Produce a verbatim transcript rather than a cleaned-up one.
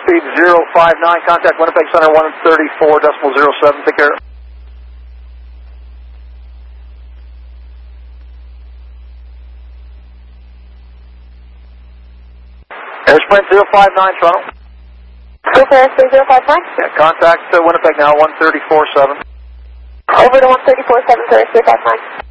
Airspeed zero five nine, contact Winnipeg Center one thirty-four decimal zero seven, take care. Airsprint zero five nine, Toronto. Go for Airspeed zero five nine. Yeah, contact uh, Winnipeg now one thirty-four seven. Over to one thirty-four seven for Airspeed five nine.